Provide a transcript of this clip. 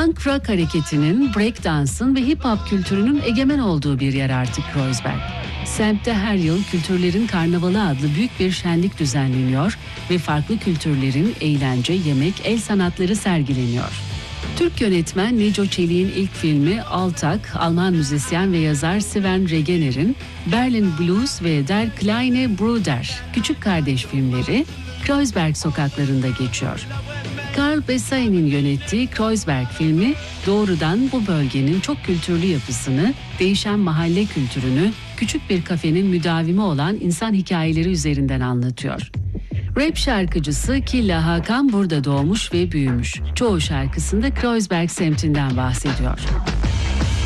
Punk rock hareketinin, breakdance'ın ve hip hop kültürünün egemen olduğu bir yer artık Kreuzberg. Semtte her yıl Kültürlerin Karnavalı adlı büyük bir şenlik düzenleniyor ve farklı kültürlerin eğlence, yemek, el sanatları sergileniyor. Türk yönetmen Neco Çelik'in ilk filmi Altak, Alman müzisyen ve yazar Sven Regener'in Berlin Blues ve Der Kleine Bruder, Küçük Kardeş filmleri Kreuzberg sokaklarında geçiyor. Karl Bessay'nin yönettiği Kreuzberg filmi doğrudan bu bölgenin çok kültürlü yapısını, değişen mahalle kültürünü, küçük bir kafenin müdavimi olan insan hikayeleri üzerinden anlatıyor. Rap şarkıcısı Killa Hakan burada doğmuş ve büyümüş. Çoğu şarkısında Kreuzberg semtinden bahsediyor.